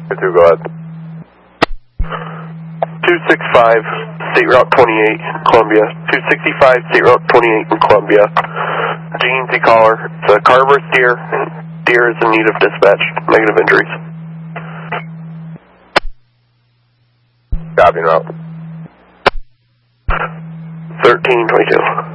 Go ahead. 265, State Route 28, Columbia. 265, State Route 28 in Columbia. GNC caller. It's a Carver Deer. Deer is in need of dispatch. Negative injuries. Copy route. 1322.